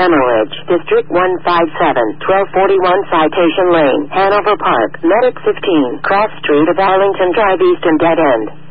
Hemorrhage, District 157, 1241 Citation Lane, Hanover Park, Medic 15, Cross Street of Arlington Drive East and Dead End.